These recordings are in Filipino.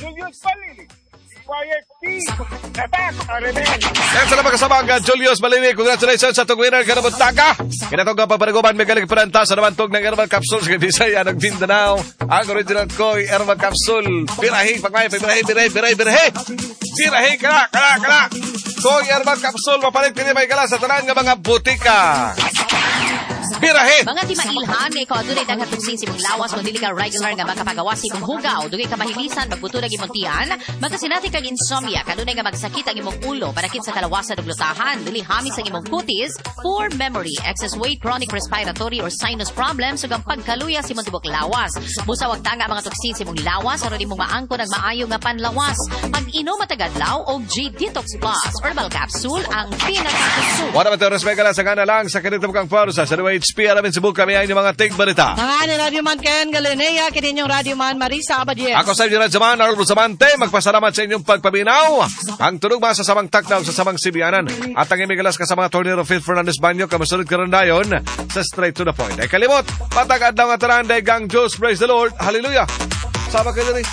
Julius Balili, Quiet T, Tatak, Areben. Yan sa napakasabang Julius Balili. Congratulations sa itong winner ka na buntaga. Kinatong ka papariguman may galing paranta sa namantog ng Herbal Capsule sa Bisaya ng Mindanao. Ang original Koy Herbal Capsule. Birahe, pagmay, birahe. Birahe, kala. Koy Herbal Capsule, mapalit kini may kala sa tanan nga mga butika. Birahe! Mga di mailhan, ikaw adunay daghang tuksin si mong lawas kung dili ka regular nga makapagawas si mong hugaw, dugay ka mahilisan, magbuto na imong tiyan, magkasinati kang insomnia, kanunay nga magsakit ang imong ulo, panakit sa kalawasan ug lutahan, dili hamis ang imong kutis, poor memory, excess weight, chronic respiratory or sinus problems, ug ang pagkaluya si mong tibok lawas. Musawag tanga mga tuksin si mong lawas, aron imong maangko ng maayo nga panlawas. Pag-inom matagadlaw og G-Detox Plus Herbal Capsule ang pinakakusog. Wala man tayo resmega lang sa kana lang sa kanitong kang forsa sa HP alamin sa buka may ng mga tig-balita. Nanganin Radio Man Ken Galinea, kininyong Radio Man Marisa Abadiel. Ako sa inyo na zaman, Arlo Samante, magpasalamat sa inyong pagpabinaw. Ang tunog mga sa samang takdaw sa samang Sibianan. At ang imigalas ka sa mga tornero Phil Fernandez Banyo, kamasunod ka rin dayon sa straight to the point. Ay kalimot, patagad daw nga taranday gang Diyos, praise the Lord, hallelujah. Sama ka diri.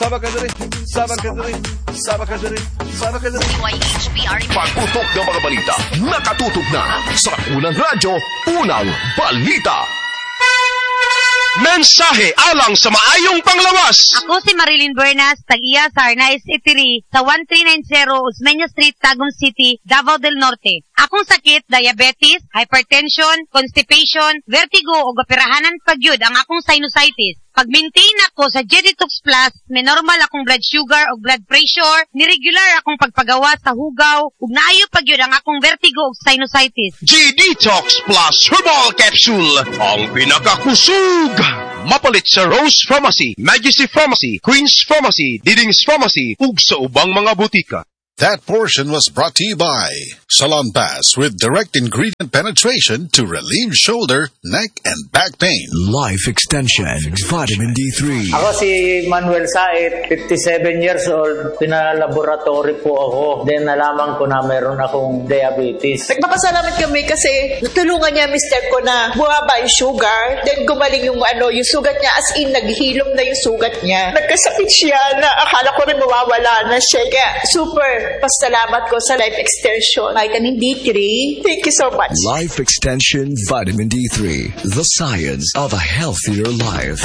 Pagputok ng mga balita, nakatutok na sa Unang Radyo, Unang Balita. Mensahe alang sa maayong panglawas. Ako si Marilyn Buenas, tag-iya sa Arnaiz Eatery sa 1390 Osmeña Street, Tagum City, Davao del Norte. Akong sakit, diabetes, hypertension, constipation, vertigo o operahanan pagyud ang akong sinusitis. Pag-maintain ako sa G-Detox Plus, may normal akong blood sugar o blood pressure, niregular akong pagpagawa sa hugaw, ug naayo pagyud ang akong vertigo o sinusitis. G-Detox Plus Herbal Capsule, ang pinakakusog. Mapalit sa Rose Pharmacy, Majesty Pharmacy, Queen's Pharmacy, Diding's Pharmacy, ug sa ubang mga butika. That portion was brought to you by Salon Pass with direct ingredient penetration to relieve shoulder, neck, and back pain. Life Extension, Vitamin D3. Ako si Manuel Sait, 57 years old. Pinalaboratory po ako. Then nalaman ko na meron akong diabetes. Nagpapasalamat kami kasi natulungan niya mister ko na bumaba yung sugar. Then gumaling yung sugat niya, as in naghilom na yung sugat niya. Nagkasakit siya na akala ko rin mawawala na siya. Kaya super pasalamat ko sa Life Extension Vitamin D3. Thank you so much. Life Extension Vitamin D3. The science of a healthier life.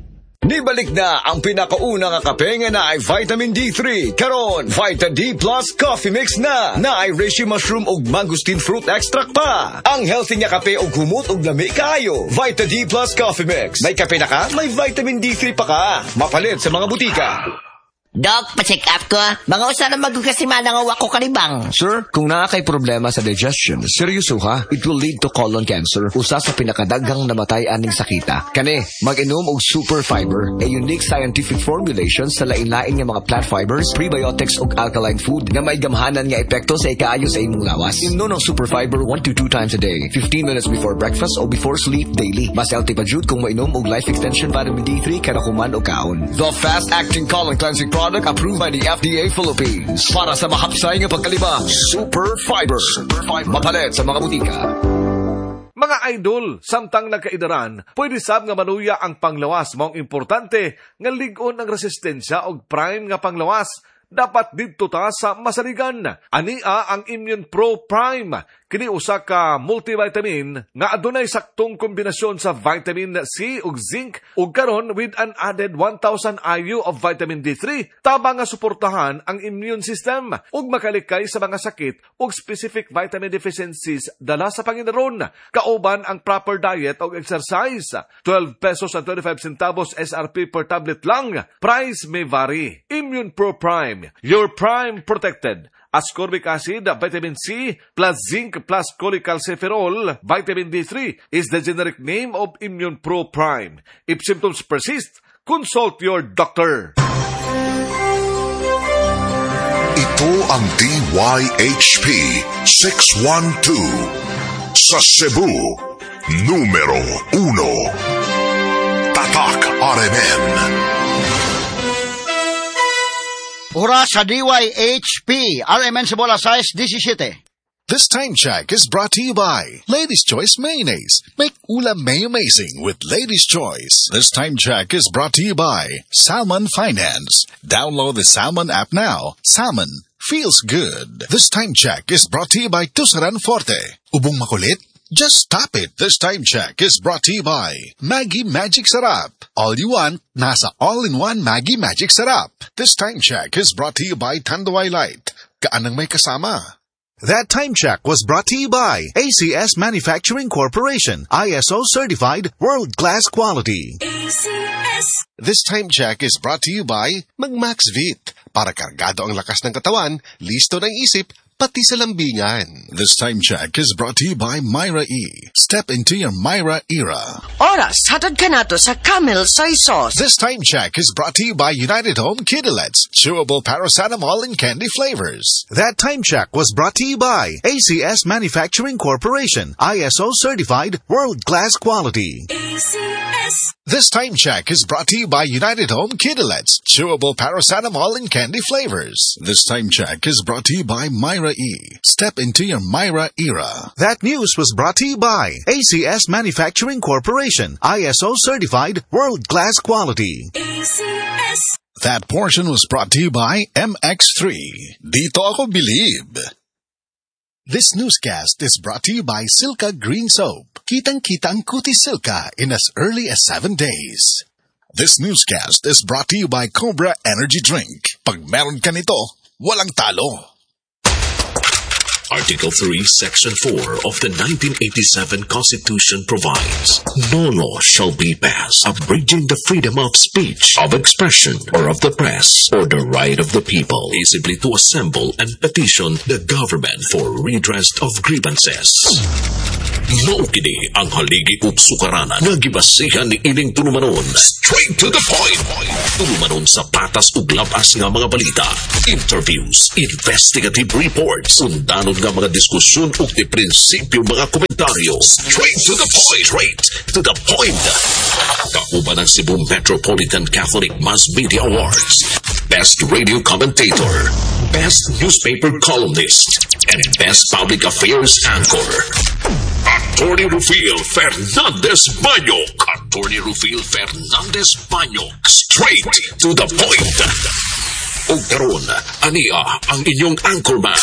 Nibalik na ang pinakaunang kape nga na ay Vitamin D3. Karon, Vita D Plus Coffee Mix na ay reishi mushroom ug mangosteen fruit extract pa. Ang healthy nga kape ug humot ug lami kaayo. Vita D Plus Coffee Mix. May kape na ka, may Vitamin D3 pa ka. Mapalit sa mga butika. Doc, pa-check up ko. Mga usa na magkasimana nga wako kalibang. Sir, kung naa kay problema sa digestion, seryoso ha, it will lead to colon cancer. Usa sa pinakadaghang namatay aning sakita. Kani, mag-inom og Super Fiber, a unique scientific formulation sa lain-lain nga mga plant fibers, prebiotics ug alkaline food na may gamhanan nga epekto sa ikaayo sa imong lawas. Inom ng Super Fiber 1 to 2 times a day, 15 minutes before breakfast o before sleep daily. Mas healthy pa jud kung mainom og Life Extension Vitamin D3 kada human o kaon. The fast-acting colon cleansing product approved by the FDA Philippines. Para sa mahapsay nga pagkalibang, Super Fiber. Mapalit sa mga butika. Mga idol, samtang nagkaidaran, pwede sab nga manuya ang panglawas. Maong importante nga ligon ang resistensya og prime nga panglawas. Dapat dito ta sa masaligan. Ania ang Immune Pro Prime. Kini usa ka multivitamin nga adunay saktong kombinasyon sa vitamin C ug zinc ug karon with an added 1,000 IU of vitamin D3 tabang nga suportahan ang immune system ug makalikay sa mga sakit ug specific vitamin deficiencies dala sa panginaron. Kauban ang proper diet ug exercise. 12 pesos and 25 centavos SRP per tablet lang. Price may vary. Immune Pro Prime, your prime protected. Ascorbic acid, vitamin C, plus zinc, plus cholecalciferol, vitamin D3 is the generic name of Immune Pro Prime. If symptoms persist, consult your doctor. Ito ang DYHP 612 sa Cebu, numero 1. Tatak RMN. Oras sa DYHP, RMN Cebu, 6:17. This time check is brought to you by Ladies' Choice Mayonnaise. Make ulam may amazing with Ladies' Choice. This time check is brought to you by Salmon Finance. Download the Salmon app now. Salmon feels good. This time check is brought to you by Tusaran Forte. Ubong makulit? Just stop it. This time check is brought to you by Maggie Magic Sarap. All you want, nasa all-in-one Maggie Magic Sarap. This time check is brought to you by Tanduay Light. Kaanang may kasama. That time check was brought to you by ACS Manufacturing Corporation, ISO certified world-class quality. ACS. This time check is brought to you by Magmax Vit. Para kargado ang lakas ng katawan, listo ng isip, pati sa lambingan. This time check is brought to you by Myra E. Step into your Myra era. Oras, hatod ka na to sa Camel Soy Sauce. This time check is brought to you by United Home Kidulets, chewable paracetamol and candy flavors. That time check was brought to you by ACS Manufacturing Corporation, ISO certified world-class quality. ACS. This time check is brought to you by United Home Kidulets, chewable paracetamol and candy flavors. This time check is brought to you by Myra E. Step into your Myra era. That news was brought to you by ACS Manufacturing Corporation, ISO certified world-class quality. ACS. That portion was brought to you by MX3. Dito ako believe. This newscast is brought to you by Silka Green Soap. Kitang-kita ang kutis Silka in as early as 7 days. This newscast is brought to you by Cobra Energy Drink. Pag meron ka nito, walang talo. Article 3, Section 4 of the 1987 Constitution provides, no law shall be passed abridging the freedom of speech, of expression, or of the press, or the right of the people peaceably to assemble and petition the government for redress of grievances. Maukini ang haligi ug sukaranan nga gibasihan ni ining tulumanon. Straight to the point. Tulumanon sa patas ug labas nga mga balita, interviews, investigative reports, undanon nga mga diskusyon ug di prinsipyo mga komentaryo. Straight to the point. Straight to the point. Kauban ang Cebu Metropolitan Catholic Mass Media Awards. Best Radio Commentator, Best Newspaper Columnist, and Best Public Affairs Anchor. Attorney Rufil Fernandez Banyok. Attorney Rufil Fernandez Banyok. Straight to the point. O karon, aniya ang inyong anchorman.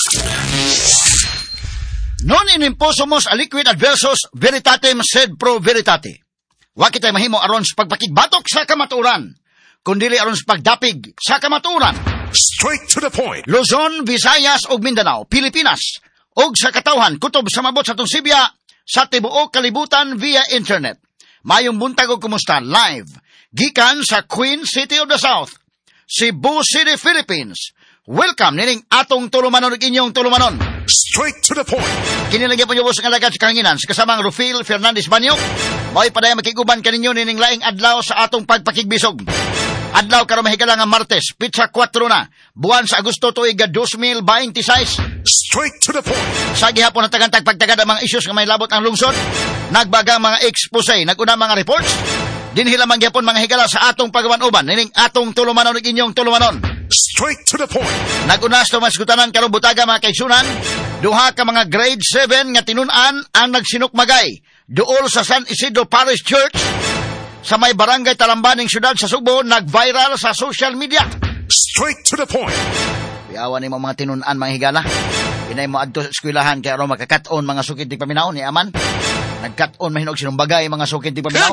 Non inimposomos aliquid adversus veritatem sed pro veritate. Wa kitay mahimo aron sa pagpakigbatok sa kamatuoran, kundili aron sa pagdapig sa kamatuoran. Straight to the point. Luzon, Visayas ug Mindanao, Pilipinas, ug sa katawhan kutob sa mabot sa Sibya sa tibuok kalibutan via internet. Mayong buntag og kumusta live gikan sa Queen City of the South, Cebu City, Philippines. Welcome nining atong tulumanon ug inyong tulumanon. Straight to the point. Kinilagyan po niyo sa kalagad sa kahanginan sa kasamang Rufil Fernandez Banyok. Mo'y padaya makiguban kaninyo nining laing adlaw sa atong pagpakigbisog. Adlaw karon mahigala nga Martes, pitsa 4 na, buwan sa Agosto tuig 2026. Straight to the point. Sa gihapon natagan pagtagad ang mga issues nga may labot ang lungsod, nagbagang mga expose, naguna mga reports, dinhila man gihapon mga higala sa atong pagawan-uban, nining atong tulumanon ug inyong tulumanon. Straight to the point. Nagunas to maskutanan karong butaga mga kaigsunan, duha ka mga grade 7 nga tinun-an ang nagsinukmagay duol sa San Isidro Parish Church sa may barangay Talambaning Syudad sa Subo, nag-viral sa social media. Straight to the point. Biyawan ni mga tinun-an mga higala. Inay mo adto sa eskwelahan kaya aron makakat-on mga sukid di paminaw ni Aman. Nagkat-on mahinog sinumbagay mga sukid di paminaw.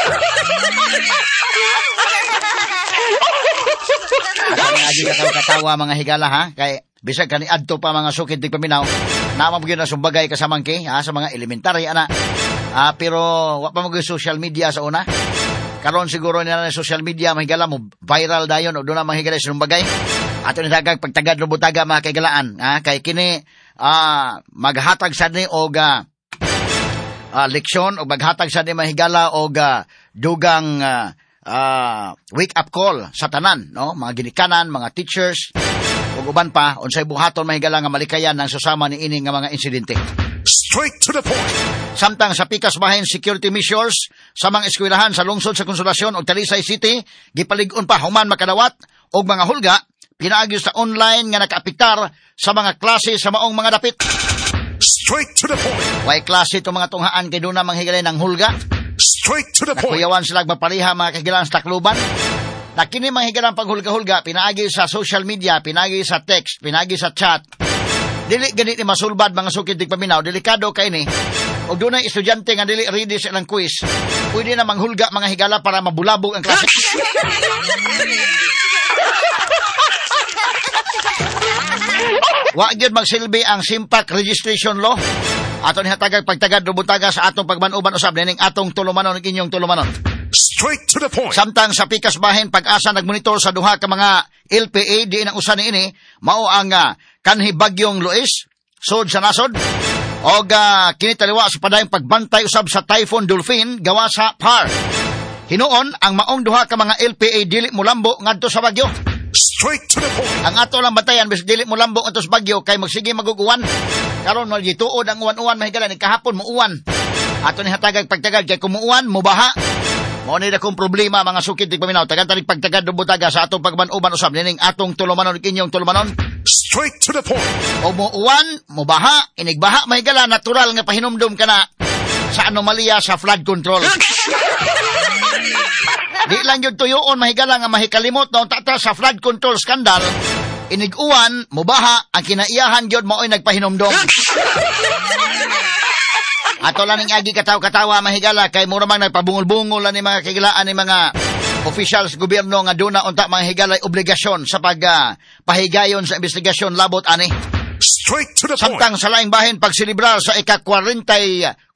Agi katawa mga higala ha, kay bisag kani adto pa mga sukid di paminaw. Naman mo na sumbagay kasamang ki ha, sa mga elementary ana. Pero wa pa mo social media sa una. Karon siguro nila na social media mahigala mo viral dayon o do na mahigala sa sumbagay. Ato ni dagag pagtagad no butaga mga kaigalaan ha, kay kini maghatag sad ni og leksyon o maghatag sad ni mahigala og dugang wake up call sa tanan, no? Mga ginikanan, mga teachers, ug uban pa unsay buhaton mahigala nga malikayan ng susama ni ini nga mga insidente. Straight to the point. Samtang sa pikas bahin security measures sa mga eskwelahan sa lungsod sa Konsolasyon ug Talisay City, gipalig-on pa human makadawat og mga hulga pinaagi sa online nga nakaapektar sa mga klase sa maong mga dapit. Straight to the point. Way klase itong mga tunghaan kay doon na manghigalay ng hulga. Straight to the point. Nakuyawan sila mapariha mga kahigalan sa takluban. Na kini manghigalang paghulga-hulga, pinaagi sa social media, pinaagi sa text, pinaagi sa chat. Dili ganit ni masulbad mga sukid dig paminaw, delikado kay ni. Og doon na estudyante nga dili ready sa ilang quiz, pwede na manghulga mga higala para mabulabog ang klase. Wa gyud magsilbi ang SIMPAC registration law. Aton hatagag pagtagad rubutaga sa atong pagmanuban usab nining atong tulumanon ug inyong tulumanon. Straight to the point. Samtang sa pikas bahin pag-asa nagmonitor sa duha ka mga LPA di ang usa niini mao ang kanhi bagyong Luis sud sa nasod og kini taliwa sa padayong pagbantay usab sa Typhoon Dolphin gawa sa PAR. Hinuon ang maong duha ka mga LPA dili molambo ngadto sa bagyo. Straight to the point. Ang ato lang batayan bis dili molambo ngadto sa bagyo kay magsige maguguwan. Karon mo gituod ang uwan-uwan mahigala ni kahapon muuwan. Ato ni hatagag pagtagad kay kumuuwan mubaha. Mao ni dakong problema mga sukid dig paminaw tagan tanig pagtagad rubutaga sa atong pagmanuban usab nining atong tulumanon ug inyong tulumanon. Straight to the point. O muuwan, mubaha, inigbaha mahigala natural nga pahinumdum kana sa anomalya sa flood control. Di lang yun tuyoon mahigala nga mahikalimot na tata sa flood control scandal. Iniguan, mubaha, ang kinaiyahan yun mao'y nagpahinumdom. Ato lang ning agi katawa mahigala kay mura mang nagpabungol-bungol ni mga kagilaan ni mga officials gobyerno nga duna unta mga higalay obligasyon sa pahigayon sa investigasyon labot ani. Straight to the point. Samtang sa laing bahin pagsilibrar sa ika-457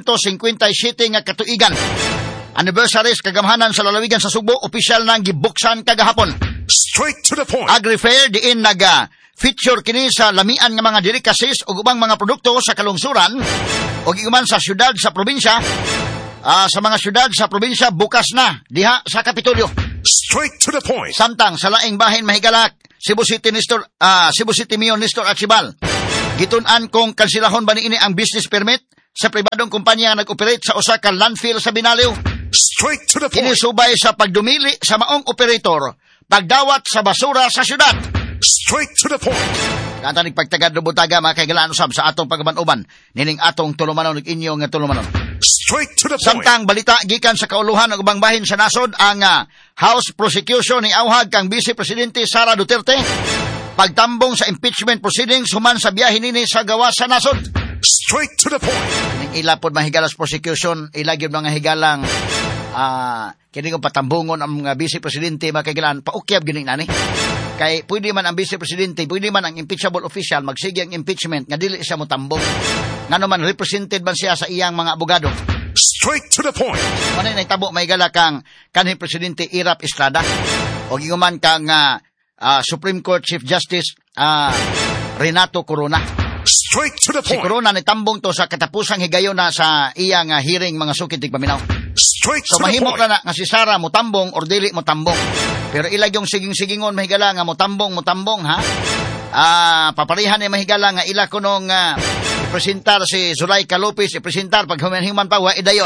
nga katuigan. Anniversaries kagamhanan sa lalawigan sa Sugbo, opisyal nang gibuksan kagahapon. Straight to the point. Agri-fair diin feature kini sa lamian nga mga delicacies o ubang mga produkto sa kalungsuran o giguman sa syudad sa probinsya. Sa mga syudad sa probinsya bukas na diha sa Kapitolyo. Straight to the point. Samtang sa laing bahin mahigalak Cebu City Mayor Nestor Archibal. Gitun-an kung kansilahon ba niini ang business permit sa pribadong kumpanya nga nag-operate sa usa ka landfill sa Binaliw. Straight to the point. Inisubay sa pagdumili sa maong operator, pagdawat sa basura sa syudad. Straight to the point. Kantanig pagtagad rubutaga mga kaigalaan usab sa atong pagmanuban nining atong tulumanon ug inyong tulumanon. Straight to the point. Samtang balita gikan sa kauluhan ug ubang bahin sa nasod ang House prosecution ni awhag kang Vice Presidente Sara Duterte pagtambong sa impeachment proceedings human sa biyahe nini sa gawas sa nasod. Straight to the point. Ning ilapod mahigalas prosecution ilagib mga higalang kini ko patambungon ang mga Vice Presidente makaigalan paukyab gini nani. Kay pwede man ang Vice Presidente, pwede man ang impeachable official magsige ang impeachment nga dili siya motambong. Ngano man represented man siya sa iyang mga abogado. Straight to the point. Manay nahitabo maigala kang kanhi Presidente Irap Estrada o giguman kang Supreme Court Chief Justice Renato Corona. Straight to the point. Si Corona nitambong to sa katapusang higayon na sa iyang hearing mga sukid tig paminaw. Straight so to the point. mahimok na nga si Sara motambong or dili motambong. Pero ilag yung siging-sigingon mahigala nga motambong ha. Paparihan ni mahigala nga ila kunong ipresentar si Zulaika Lopez ipresentar pag human pa wa idayon.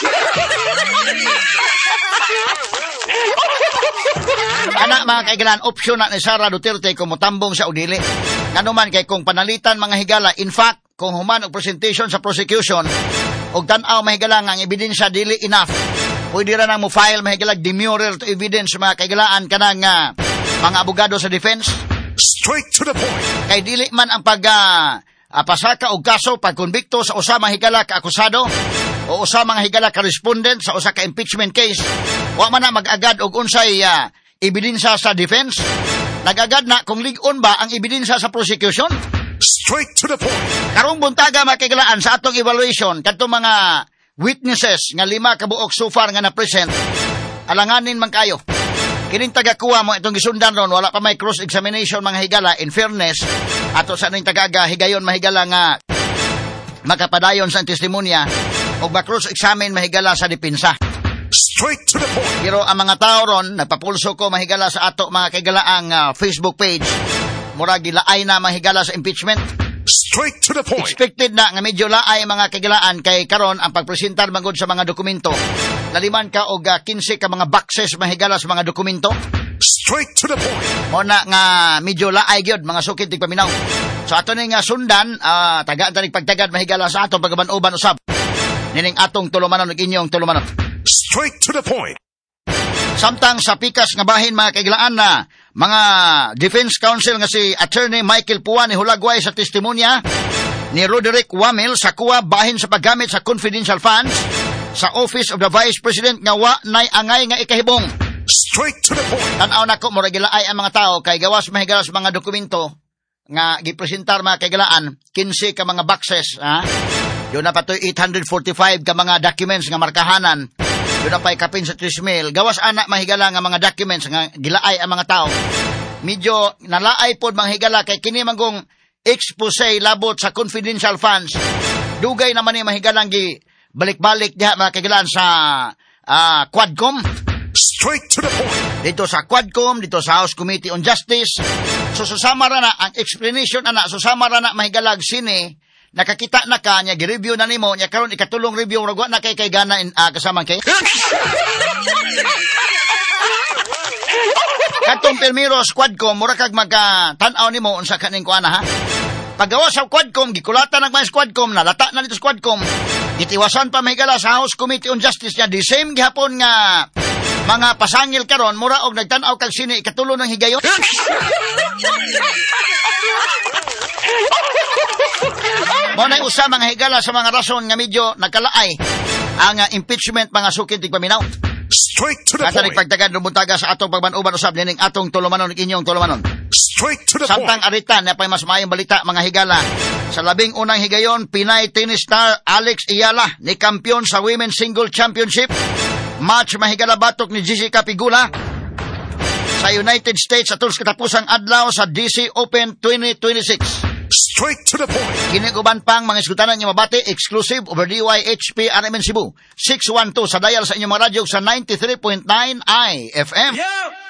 Ana mga kaigalan option na ni Sara Duterte kung motambong sa udili. Ngano man kay kung panalitan mga higala in fact kung human og presentation sa prosecution og tan-aw mahigala nga ang ebidensya dili enough. Pwede ra nang mo file mahigalag demurrer to evidence mga kaigalaan kanang mga abogado sa defense. Straight to the point. Kay dili man ang pasaka og kaso pagkonbikto sa usa mahigala ka akusado o usa mga higala ka respondent sa usa ka impeachment case. Wa man na mag-agad og unsay ebidensya sa defense. Nag-agad na kung lig-on ba ang ebidensya sa prosecution. Straight to the point. Karong buntaga makaigalaan sa atong evaluation kadto mga witnesses nga 5 kabuok so far nga na present alanganin man kayo kining tagakuha mo itong gisundan ron wala pa may cross examination mga higala in fairness ato sa ning tagaga higayon mahigala nga makapadayon sa testimonya o ba cross examine mahigala sa depensa. Straight to the point. Pero ang mga tao ron nagpapulso ko mahigala sa ato mga kaigalaang Facebook page mura gilaay na mahigala sa impeachment. Straight to the point. Expected na nga medyo laay mga kagilaan kay karon ang pagpresentar magud sa mga dokumento. Laliman ka og 15 ka mga boxes mahigala sa mga dokumento. Straight to the point. Mo na nga medyo laay gyud mga sukid tig paminaw. So ato ning sundan, tagaan tanig pagtagad mahigala sa atong pagaban-uban usab. Nining atong tulumanon ug inyong tulumanon. Straight to the point. Samtang sa pikas nga bahin mga kaigilaan na mga defense counsel nga si Attorney Michael Puan ni hulagway sa testimonya ni Roderick Wamel sa kuha bahin sa paggamit sa confidential funds sa Office of the Vice President nga wa nay angay nga ikahibong. Straight to the point. Tanaw na ko mo ay ang mga tao kay gawas mahigalas mga dokumento nga gipresentar mga kaigilaan 15 ka mga boxes ha. Yun na pa to 845 ka mga documents nga markahanan. Yun na pa'y kapin sa 3,000. Gawas anak mahigala nga mga documents nga gilaay ang mga tao. Medyo nalaay po mga higala kay kini manggong expose labot sa confidential funds. Dugay naman ni mahigalang gi balik-balik diha mga kagilaan sa Quadcom. Straight to the point. Dito sa Quadcom, dito sa House Committee on Justice. So susama ra na ang explanation ana, susama ra na mahigalag sini. Nakakita na ka, niya gi-review na nimo, niya karon ikatulong review, ragwa na kay gana kasamang kay. Katong Pelmiros Quadcom, mura kag magka-tanaw nimo unsa kaning kuana ha. Paggawa sa Quadcom, gikulatan ng mga Quadcom, nalata na dito sa Quadcom. Itiwasan pa mahigala sa House Committee on Justice niya, the same gihapon nga mga pasangil karon, mura og nagtanaw kag sini ikatulong ng higayon. Mo na usa mga higala sa mga rason nga medyo nagkalaay ang impeachment mga sukid tigpaminaw. Straight to the Kata point. nagpagtagan rumuntaga sa atong pagbanuban usab nining atong tulumanon inyong tulumanon. Straight to the Samtang point. aritan na pay mas maayong balita mga higala. Sa labing unang higayon, Pinay tennis star Alex Iyala ni kampiyon sa Women's Single Championship. Match mahigala batok ni Jessica Pigula sa United States sa tulos katapusang adlaw sa DC Open 2026. Straight to the point. Kiniguban pang mga iskutanan niyo mabati, exclusive over DYHP RMN Cebu. 612 sa dial sa inyong mga radyo sa 93.9 IFM.